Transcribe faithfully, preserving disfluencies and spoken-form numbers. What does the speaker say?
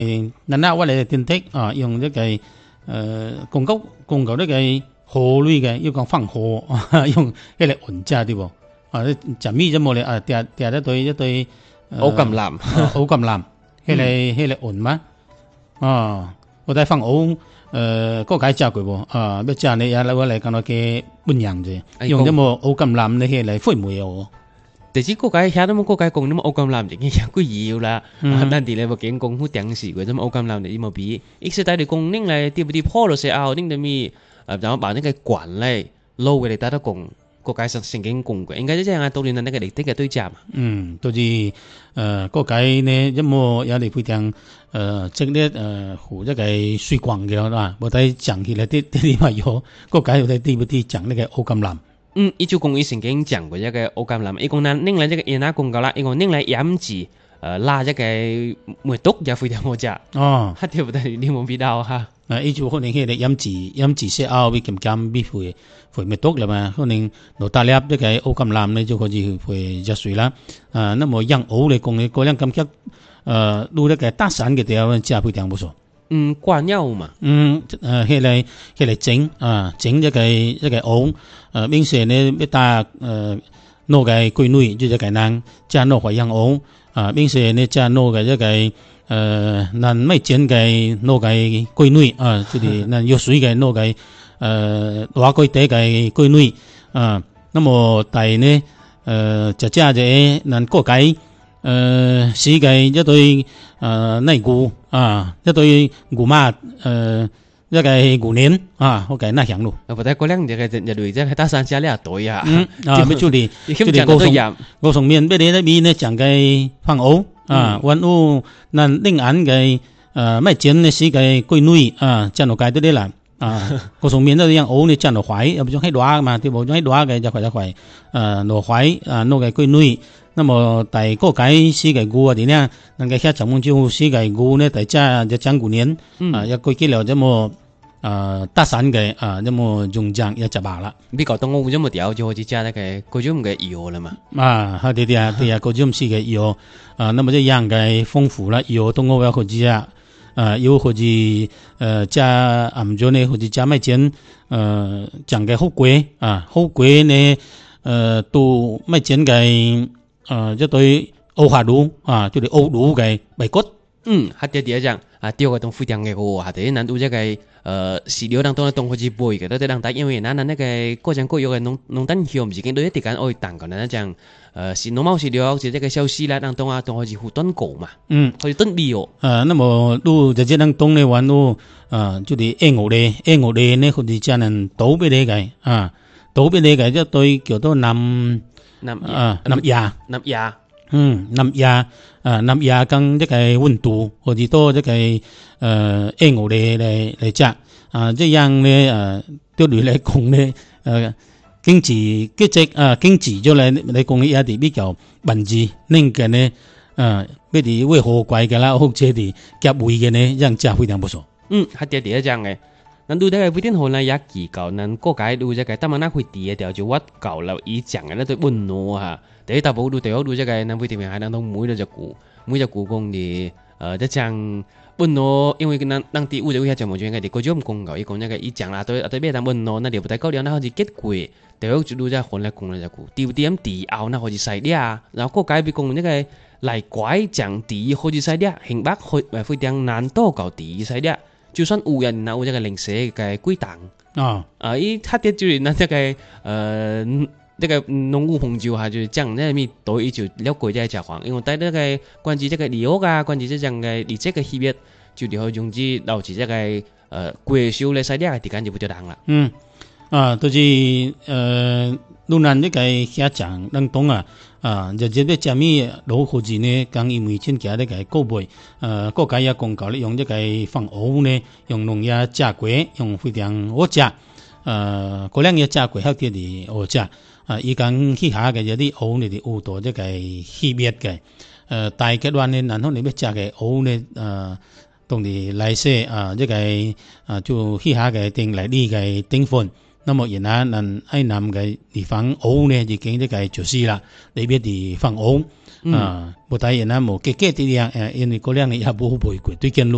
誒，嗱，我哋電梯啊，用一個誒公告公告呢個河類嘅，要講放河，用一個運價對不？啊，就咪咗冇咧啊，跌跌一堆一堆歐橄欖， 歐橄欖，迄個迄個運嘛，啊，我哋放歐誒個解價過喎，啊，要價呢也嚟我嚟講到嘅半樣啫，用咗冇歐橄欖呢啲嚟飛梅哦。 但是個解遐都冇個解講，你冇歐橄欖就已經貴要啦。啊，咱哋咧冇見講好頂時嘅，咁歐橄欖你冇比，一時帶你講恁嚟跌唔跌破咗時候，恁就咪啊，然後把那個管咧撈嘅嚟打到講。個解上曾經講過，應該即係啊，當年那個歷史嘅對價嘛。 嗯，就是誒個解呢，一冇有嚟非常誒即係誒和一個水廣嘅啦，冇睇講起來啲啲點話有個解有睇啲唔啲講呢個歐橄欖。 嗯，伊就講伊曾經講過一個歐橄欖，伊講咱恁來這個伊那講過啦，伊講恁來醃製誒拉一個梅毒也非常好食。哦，嚇對唔對？你冇必到哈？ 啊，伊就可能迄個醃製醃製些後，會減減必會會梅毒啦嘛，可能落大粒一個歐橄欖呢就可以會入水啦。啊，那麼養歐嚟講呢，個量感覺誒，攞一個大山嘅地方，真係非常不錯。 嗯，慣藥嘛。嗯， 誒，迄個迄個整啊，整一個一個歐，誒，平時呢要打誒攞個閨女，就一個人加攞個養歐，啊，平時呢加攞個一個。呃，咱ไม่整嘅攞嘅閨女啊，就是咱有水嘅攞嘅呃攞閨底嘅閨女啊。那麼第呢，呃，就即係咱個解呃死嘅一對呃內姑啊，一對姑媽呃一個姑娘啊，好嘅那樣咯。 啊，不但嗰兩隻嘅一對即係打三隻咧對啊。 嗯，啊，咪就係就係高松高松面，俾你呢邊呢講嘅放歐。啊，阮有咱另安嘅誒，咪剪呢是嘅閨女啊，剪落街啲啦啊，個上面都樣歐呢剪落懷，又唔種喺攞嘛，啲冇種喺攞嘅就塊就塊誒落懷啊，攞嘅閨女。那麼第個解是嘅姑啊點樣？人嘅遐長滿就是嘅姑呢，第家就長姑年啊，一過幾了這麼誒搭散嘅啊，這麼用醬一隻白啦。 比較當我這麼調就好似加那個嗰種嘅油啦嘛。 啊，係啲啲啊，啲啊，嗰種是嘅油。啊，那麼這樣嘅豐富啦，有東歐有好似啊，呃，有好似呃加暗咗呢，好似加咩剪，呃，講嘅好貴啊，好貴呢，呃，都咩剪嘅，呃，一對歐下魯啊，就係歐魯嘅白骨。 嗯，係啲啲講啊，第二個當非常嘅好，係啲難度一個呃飼料當當當好似背嘅，都啲人睇，因為嗱嗱那個嗰陣嗰有嘅農農單條唔是見到一啲間愛彈嘅嗱種。呃，是農貿飼料，就這個消息啦，當中啊，都好似好短稿嘛，嗯，好似短味哦。呃，那麼都在這當中呢，玩都呃，就係英語咧，英語咧呢，好似真係倒俾你嘅啊，倒俾你嘅一對叫做南南啊南亞南亞，嗯南亞啊南亞跟一個溫度，或者多一個呃英語咧嚟嚟食啊，這樣咧呃，對你嚟講咧呃。經濟經濟啊，經濟咗嚟嚟講一啲比較文字，另嘅呢，啊，比啲會好貴嘅啦，或者啲夾位嘅呢，樣價非常不錯。嗯，係啲啲一樣嘅。咱對呢個非典好呢，也記夠，咱個解對一個，當然咱會啲嘅條就我夠啦，以講嘅咧對溫度嚇。第一大部對第二對一個，咱非典係咱都每隻隻股，每隻股講啲，呃，即講。溫度，因為咱咱啲屋就遐就冇轉嘅，啲嗰種廣告，伊講一個伊講啦，對對咩但溫度，那條不太高了，那好似結貴，第二就都在換來講來隻股，第五點第後那好似細啲啊，然後個解比講一個來拐講啲好似細啲，行北去誒非常難多夠啲細啲，就算有人那有一個零舍嘅規檔啊，啊伊他啲就是那這個呃。這個農務紅酒哈，就是講那咪都伊就了解在食飯，因為在那個關於這個旅遊啊，關於這種嘅歷史嘅系列，就嚟去用之留住這個呃貴州嘅細啲嘅地間就不就當啦。嗯，啊，就是呃，路南呢個遐講當中啊，啊，就即係講咩老伙子呢，講因為先講呢個高貝，呃，國家也廣告咧用呢個放歐呢，用農業價貴，用非常好食，呃，嗰兩嘢價貴好啲啲好食。啊！伊講去下嘅有啲歐呢啲好多即係稀別嘅，誒大階段呢，然後你要食嘅歐呢，誒同你來說啊，即係啊就去下嘅定嚟呢嘅定份，那麼然後咱愛南嘅地方歐呢，已經即係就是啦，你別地方歐啊，無睇然後無結結啲樣誒，因為嗰兩年也冇好背過對見咯。